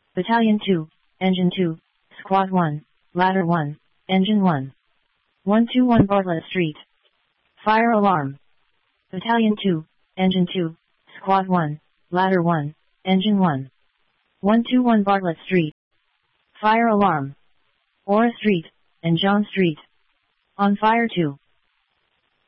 Battalion 2, Engine 2, Squad 1, Ladder 1, Engine 1. 121 Bartlett Street. Fire alarm. Battalion 2, Engine 2, Squad 1, Ladder 1, Engine 1. 121 Bartlett Street. Fire alarm. Aura Street, and John Street. On fire 2.